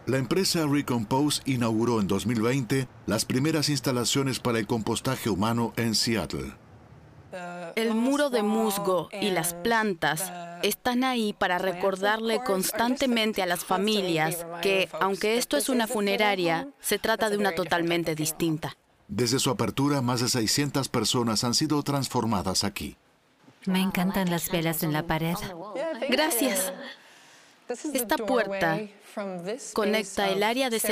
La empresa Recompose inauguró en 2020 las primeras instalaciones para el compostaje humano en Seattle. El muro de musgo y las plantas están ahí para recordarle constantemente a las familias que, aunque esto es una funeraria, se trata de una totalmente distinta. Desde su apertura, más de 600 personas han sido transformadas aquí. Me encantan las velas en la pared. Gracias. Esta puerta conecta el área de